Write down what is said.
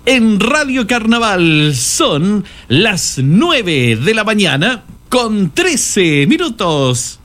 en Radio Carnaval. Son las 9 de la mañana con 13 minutos.